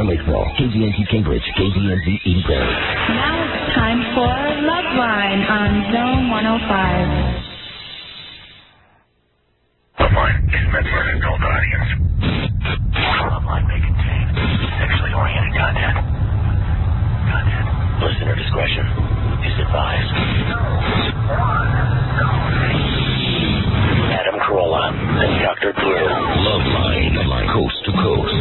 Lamar Lakeville, KZNT Cambridge, KZNZ Eden Prairie. Now it's time for Loveline on Zone 105. Loveline is meant for an adult audience. Loveline may contain sexually oriented content. Listener discretion is advised. Adam Carolla and Dr. Drew. Loveline, coast to coast.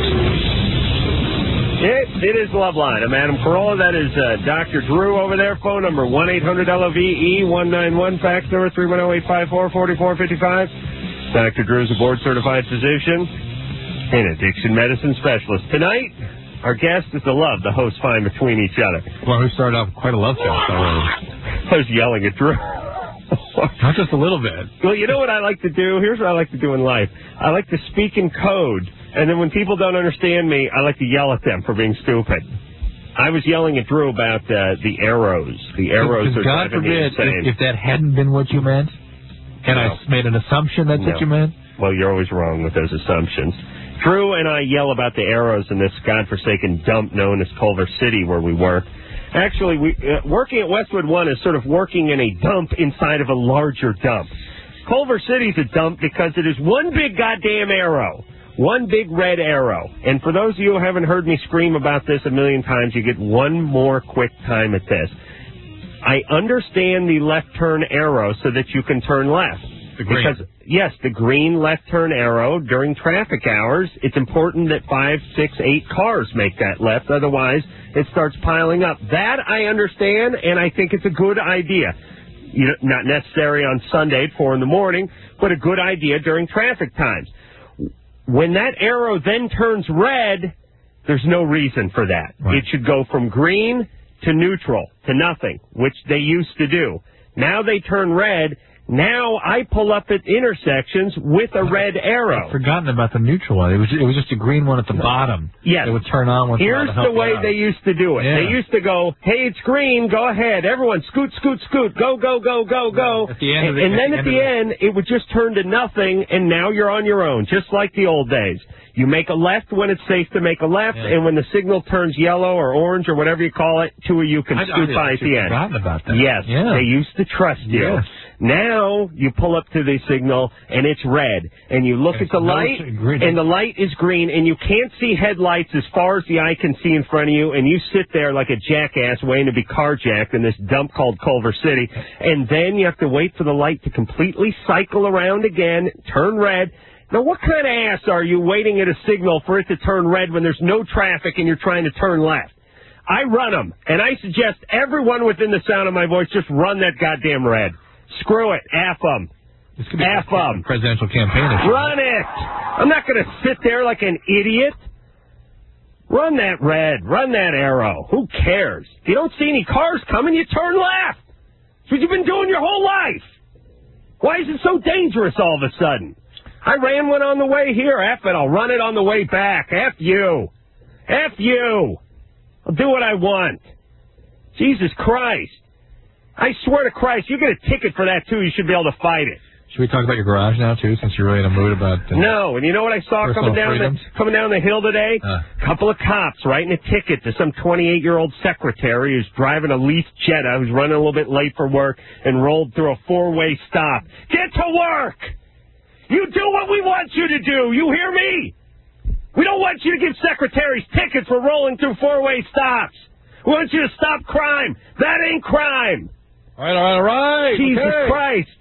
It is Loveline. I'm Adam Carolla. That is Dr. Drew over there. Phone number 1-800-LOVE-191. Fax number 310-854-4455. Dr. Drew is a board-certified physician and addiction medicine specialist. Tonight, our guest is the love the hosts find between each other. Well, we started off quite a love fest already. I was yelling at Drew. Not just a little bit. Well, you know what I like to do? Here's what I like to do in life. I like to speak in code, and then when people don't understand me, I like to yell at them for being stupid. I was yelling at Drew about the arrows. The arrows are God driving me forbid insane. if that hadn't been what you meant, and I made an assumption that's what you meant. Well, you're always wrong with those assumptions. Drew and I yell about the arrows in this godforsaken dump known as Culver City where we work. Actually, working at Westwood One is sort of working in a dump inside of a larger dump. Culver City's a dump because it is one big goddamn arrow. One big red arrow. And for those of you who haven't heard me scream about this a million times, you get one more quick time at this. I understand the left turn arrow so that you can turn left. The green. Because, yes, the green left turn arrow during traffic hours, it's important that 5, 6, 8 cars make that left. Otherwise, it starts piling up. That I understand, and I think it's a good idea. Not necessary on Sunday at 4 in the morning, but a good idea during traffic times. When that arrow then turns red, there's no reason for that. Right. It should go from green to neutral, to nothing, which they used to do. Now they turn red. Now I pull up at intersections with a red arrow. I've forgotten about the neutral one. It was just a green one at the bottom. Yes. It would turn on once. Here's the way they used to do it. Yeah. They used to go, hey, it's green, go ahead. Everyone, scoot, scoot, scoot. Go, go, go, go, go. At the end At the end, it would just turn to nothing, and now you're on your own, just like the old days. You make a left when it's safe to make a left, and when the signal turns yellow or orange or whatever you call it, two of you can scoot by at the end. I've forgotten about that. Yes, they used to trust you. Yes. Now you pull up to the signal, and it's red. And you look at the light, and the light is green, and you can't see headlights as far as the eye can see in front of you, and you sit there like a jackass waiting to be carjacked in this dump called Culver City. And then you have to wait for the light to completely cycle around again, turn red. Now, what kind of ass are you waiting at a signal for it to turn red when there's no traffic and you're trying to turn left? I run them, and I suggest everyone within the sound of my voice just run that goddamn red. Screw it. F them. This could be F them. Presidential campaign issue. Run it. I'm not going to sit there like an idiot. Run that red. Run that arrow. Who cares? If you don't see any cars coming, you turn left. That's what you've been doing your whole life. Why is it so dangerous all of a sudden? I ran one on the way here. F it. I'll run it on the way back. F you. F you. I'll do what I want. Jesus Christ. I swear to Christ, you get a ticket for that, too. You should be able to fight it. Should we talk about your garage now, too, since you're really in a mood about... No, and you know what I saw coming down the hill today? A couple of cops writing a ticket to some 28-year-old secretary who's driving a Leaf Jetta, who's running a little bit late for work, and rolled through a four-way stop. Get to work! You do what we want you to do. You hear me? We don't want you to give secretaries tickets for rolling through four-way stops. We want you to stop crime. That ain't crime. All right. Jesus Christ.